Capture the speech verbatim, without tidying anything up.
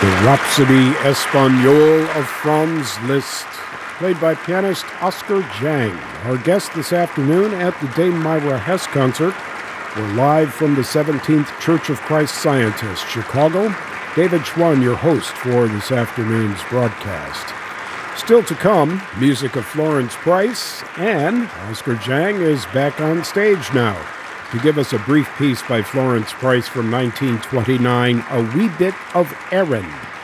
The Rhapsody Espagnole of Franz Liszt, played by pianist Oscar Jang. Our guest this afternoon at the Dame Myra Hess concert. We're live from the seventeenth Church of Christ Scientist, Chicago. David Schwann, your host for this afternoon's broadcast. Still to come, music of Florence Price, and Oscar Jang is back on stage now to give us a brief piece by Florence Price from nineteen twenty-nine, A Wee Bit of Erin.